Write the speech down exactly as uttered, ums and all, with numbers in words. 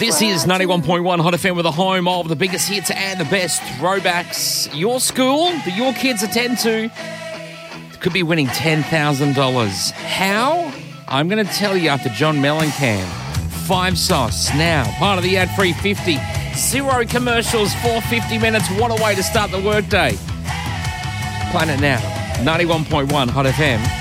This is ninety-one point one Hot F M with the home of the biggest hits and the best throwbacks. Your school that your kids attend to could be winning ten thousand dollars. How? I'm going to tell you after John Mellencamp. Five sauce now, part of the ad-free fifty. Zero commercials for fifty minutes. What a way to start the workday. Playing it now. ninety-one point one Hot F M.